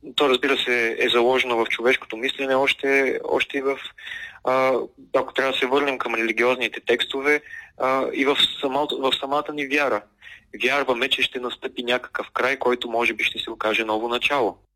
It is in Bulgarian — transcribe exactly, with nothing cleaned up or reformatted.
то разбира се е заложено в човешкото мислене, още, още и в, а, ако трябва да се върнем към религиозните текстове, а, и в, самото, в самата ни вяра. Вярваме, че ще настъпи някакъв край, който може би ще се окаже ново начало.